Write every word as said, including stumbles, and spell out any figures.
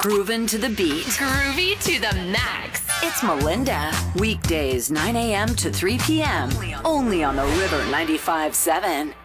Groovin' to the beat. Groovy to the max. It's Melinda. Weekdays, nine a.m. to three p.m. Only on the River ninety-five point seven.